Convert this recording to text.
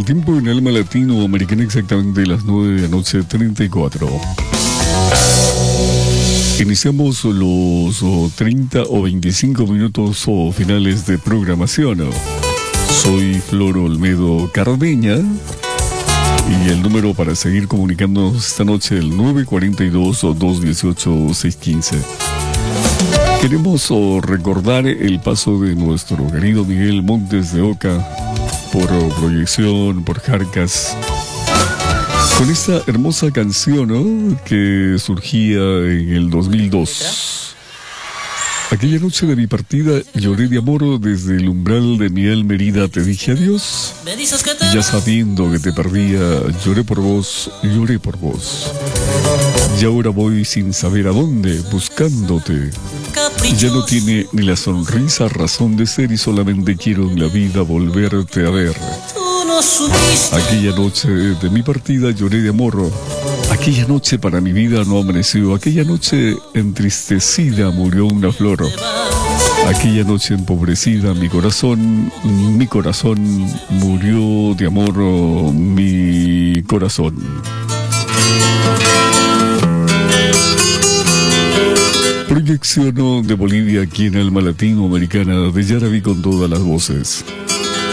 tiempo en Alma Latinoamericana, exactamente las 9 de la noche, 34. Iniciamos los 30 o 25 minutos finales de programación. Soy Flor Olmedo Cardeña y el número para seguir comunicándonos esta noche es el 942-218-615. Queremos recordar el paso de nuestro querido Miguel Montes de Oca por Proyección, por Jarcas, con esta hermosa canción, ¿no?, que surgía en el 2002. Aquella noche de mi partida lloré de amor desde el umbral de mi alma herida, te dije adiós. Ya sabiendo que te perdía, lloré por vos. Y ahora voy sin saber a dónde, buscándote. Ya no tiene ni la sonrisa razón de ser y solamente quiero en la vida volverte a ver. Aquella noche de mi partida lloré de amor. Aquella noche para mi vida no amaneció. Aquella noche entristecida murió una flor. Aquella noche empobrecida mi corazón murió de amor, mi corazón. Proyección de Bolivia aquí en Alma Latinoamericana, de Yaraví con todas las voces.